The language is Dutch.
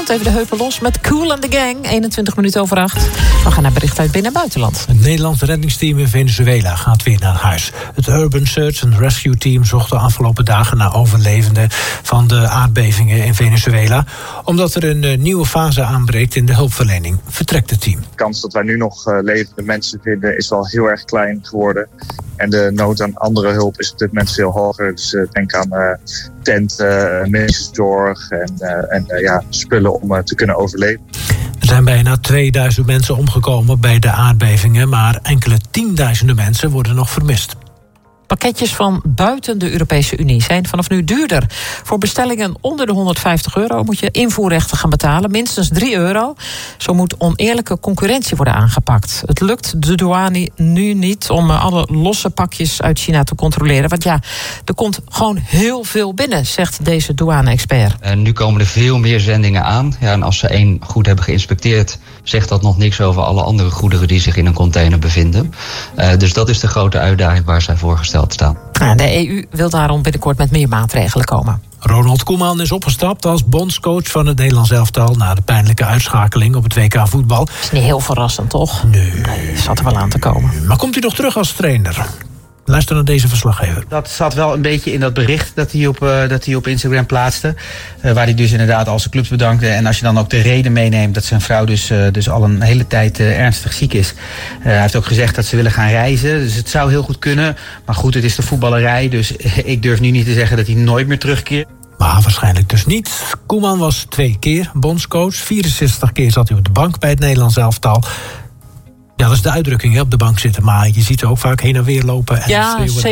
Even de heupen los met Kool and the Gang. 21 minuten over 8. We gaan naar bericht uit binnen- en buitenland. Het Nederlandse reddingsteam in Venezuela gaat weer naar huis. Het Urban Search and Rescue Team zocht de afgelopen dagen naar overlevenden van de aardbevingen in Venezuela. Omdat er een nieuwe fase aanbreekt in de hulpverlening, vertrekt het team. De kans dat wij nu nog levende mensen vinden is wel heel erg klein geworden. En de nood aan andere hulp is op dit moment veel hoger. Dus denk aan tenten, medische zorg en spullen om te kunnen overleven. Er zijn bijna 2000 mensen omgekomen bij de aardbevingen, maar enkele tienduizenden mensen worden nog vermist. Pakketjes van buiten de Europese Unie zijn vanaf nu duurder. Voor bestellingen onder de €150 moet je invoerrechten gaan betalen, minstens €3. Zo moet oneerlijke concurrentie worden aangepakt. Het lukt de douane nu niet om alle losse pakjes uit China te controleren. Want ja, er komt gewoon heel veel binnen, zegt deze douane-expert. Nu komen er veel meer zendingen aan. Ja, en als ze één goed hebben geïnspecteerd, zegt dat nog niks over alle andere goederen die zich in een container bevinden. Dus dat is de grote uitdaging waar zij voor gesteld staan. De EU wil daarom binnenkort met meer maatregelen komen. Ronald Koeman is opgestapt als bondscoach van het Nederlands elftal na de pijnlijke uitschakeling op het WK voetbal. Dat is niet heel verrassend, toch? Nee, zat er wel aan te komen. Maar komt hij nog terug als trainer? Luister naar deze verslaggever. Dat zat wel een beetje in dat bericht dat hij op Instagram plaatste. Waar hij dus inderdaad al zijn clubs bedankte. En als je dan ook de reden meeneemt dat zijn vrouw dus al een hele tijd ernstig ziek is. Hij heeft ook gezegd dat ze willen gaan reizen. Dus het zou heel goed kunnen. Maar goed, het is de voetballerij. Dus ik durf nu niet te zeggen dat hij nooit meer terugkeert. Maar waarschijnlijk dus niet. Koeman was 2 keer bondscoach. 64 keer zat hij op de bank bij het Nederlands elftal. Ja, dat is de uitdrukking, hè, op de bank zitten. Maar je ziet ze ook vaak heen en weer lopen en schreeuwen.